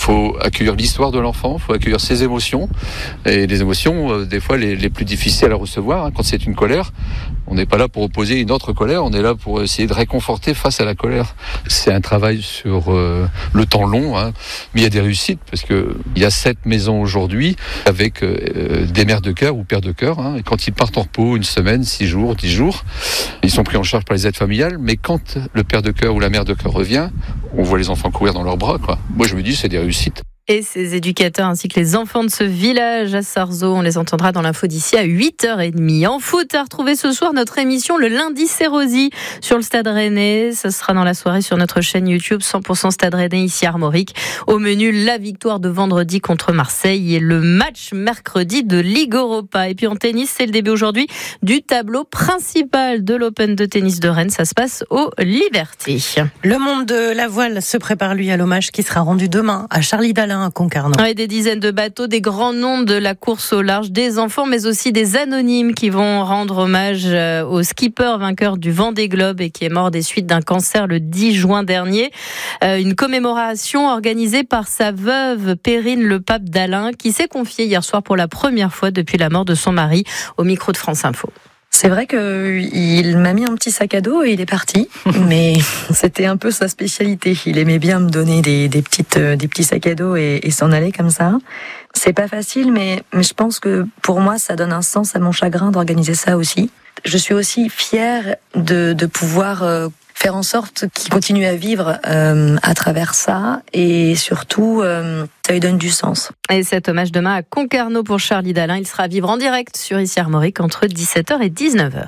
faut accueillir l'histoire de l'enfant, il faut accueillir ses émotions. Et les émotions, des fois, les plus difficiles à recevoir, quand c'est une colère, on n'est pas là pour opposer une autre colère, on est là pour essayer de réconforter face à la colère. C'est un travail sur le temps long, mais il y a des réussites, parce qu'il y a 7 maisons aujourd'hui avec des mères de cœur ou pères de cœur. Et quand ils partent en repos, une semaine, 6 jours, 10 jours, ils sont pris en charge par les aides familiales, mais quand le père de cœur ou la mère de cœur revient, on voit les enfants courir dans leurs bras, quoi. Moi, je me dis, c'est des réussites. Et ces éducateurs ainsi que les enfants de ce village à Sarzeau, on les entendra dans l'info d'ici à 8h30. En foot, à retrouver ce soir notre émission Le Lundi c'est Rosy sur le Stade Rennais. Ça sera dans la soirée sur notre chaîne YouTube 100% Stade Rennais ici à Armorique. Au menu, la victoire de vendredi contre Marseille et le match mercredi de Ligue Europa. Et puis en tennis, c'est le début aujourd'hui du tableau principal de l'Open de tennis de Rennes. Ça se passe au Liberty. Le monde de la voile se prépare lui à l'hommage qui sera rendu demain à Charlie Dalin à Concarneau. Ouais, des dizaines de bateaux, des grands noms de la course au large, des enfants, mais aussi des anonymes qui vont rendre hommage au skipper vainqueur du Vendée Globe et qui est mort des suites d'un cancer le 10 juin dernier. Une commémoration organisée par sa veuve Perrine Le Pape Dalin qui s'est confiée hier soir pour la première fois depuis la mort de son mari au micro de France Info. C'est vrai qu'il m'a mis un petit sac à dos et il est parti, mais c'était un peu sa spécialité. Il aimait bien me donner des petits sacs à dos et s'en aller comme ça. C'est pas facile, mais je pense que pour moi, ça donne un sens à mon chagrin d'organiser ça aussi. Je suis aussi fière de pouvoir faire en sorte qu'il continue à vivre à travers ça et surtout ça lui donne du sens. Et cet hommage demain à Concarneau pour Charlie Dalin, il sera à vivre en direct sur ici Armorique entre 17h et 19h.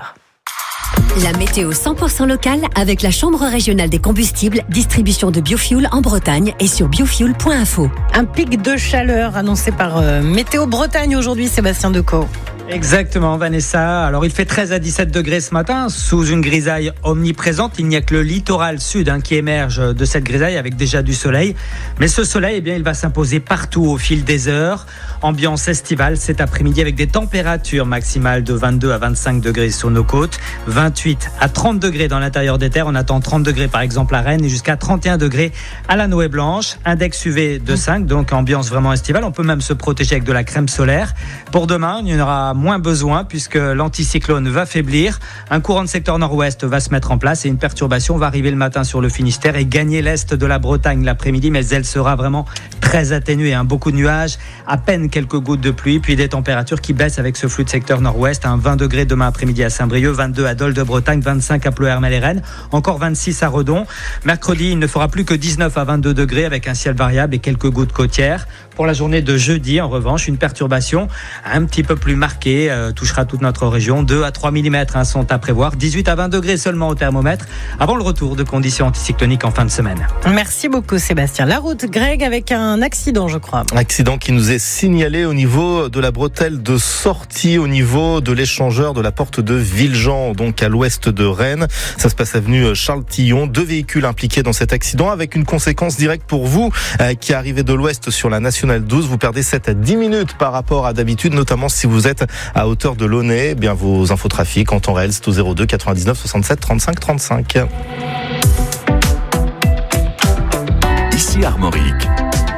La météo 100% locale avec la Chambre régionale des combustibles, distribution de biofuel en Bretagne et sur biofuel.info. Un pic de chaleur annoncé par Météo Bretagne aujourd'hui, Sébastien Decaux. Exactement, Vanessa. Alors, il fait 13 à 17 degrés ce matin, sous une grisaille omniprésente. Il n'y a que le littoral sud qui émerge de cette grisaille avec déjà du soleil. Mais ce soleil, il va s'imposer partout au fil des heures. Ambiance estivale cet après-midi avec des températures maximales de 22 à 25 degrés sur nos côtes, 28 à 30 degrés dans l'intérieur des terres. On attend 30 degrés par exemple à Rennes et jusqu'à 31 degrés à la Noë Blanche. Index UV de 5, donc ambiance vraiment estivale. On peut même se protéger avec de la crème solaire. Pour demain, il y en aura moins besoin puisque l'anticyclone va faiblir. Un courant de secteur nord-ouest va se mettre en place et une perturbation va arriver le matin sur le Finistère et gagner l'est de la Bretagne l'après-midi, mais elle sera vraiment très atténuée. Beaucoup de nuages, à peine quelques gouttes de pluie, puis des températures qui baissent avec ce flux de secteur nord-ouest. 20 degrés demain après-midi à Saint-Brieuc, 22 à Dole de Bretagne, 25 à Pleuhermel et Rennes, encore 26 à Redon. Mercredi, il ne fera plus que 19 à 22 degrés avec un ciel variable et quelques gouttes côtières. Pour la journée de jeudi, en revanche, une perturbation un petit peu plus marquée touchera toute notre région. 2 à 3 mm sont à prévoir. 18 à 20 degrés seulement au thermomètre avant le retour de conditions anticycloniques en fin de semaine. Merci beaucoup Sébastien. La route, Greg, avec un accident je crois. Accident qui nous est signalé au niveau de la bretelle de sortie, au niveau de l'échangeur de la porte de Villejean, donc à l'ouest de Rennes. Ça se passe avenue Charles Tillon. 2 véhicules impliqués dans cet accident avec une conséquence directe pour vous qui arrivez de l'ouest sur la Nationale 12. Vous perdez 7 à 10 minutes par rapport à d'habitude, notamment si vous êtes à hauteur de Launay. Vos infotrafics en temps réel, c'est au 02 99 67 35 35. Ici Armorique.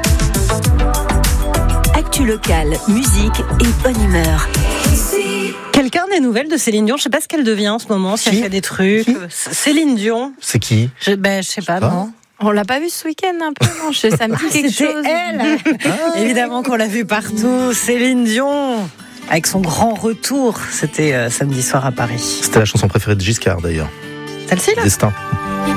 Actu locale, musique et bonne humeur. Quelqu'un des nouvelles de Céline Dion, je sais pas ce qu'elle devient en ce moment, si elle fait des trucs. Céline Dion. C'est qui? Je sais pas, non. On l'a pas vu ce week-end un peu, non? Ça me dit quelque chose. C'était elle. Évidemment qu'on l'a vue partout. Céline Dion. Avec son grand retour, c'était samedi soir à Paris. C'était la chanson préférée de Giscard d'ailleurs. Celle-ci là. Destin.